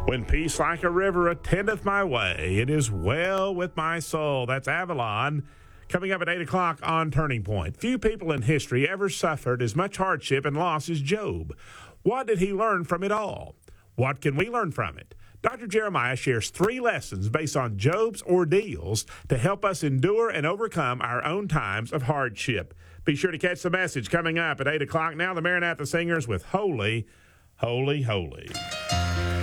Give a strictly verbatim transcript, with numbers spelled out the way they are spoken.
When peace like a river attendeth my way, it is well with my soul. That's Avalon. Coming up at eight o'clock on Turning Point. Few people in history ever suffered as much hardship and loss as Job. What did he learn from it all? What can we learn from it? Doctor Jeremiah shares three lessons based on Job's ordeals to help us endure and overcome our own times of hardship. Be sure to catch the message coming up at eight o'clock. Now the Maranatha Singers with Holy, Holy, Holy.